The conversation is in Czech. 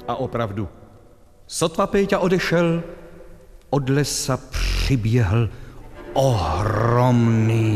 A opravdu, sotva Péťa odešel, od lesa přiběhl ohromný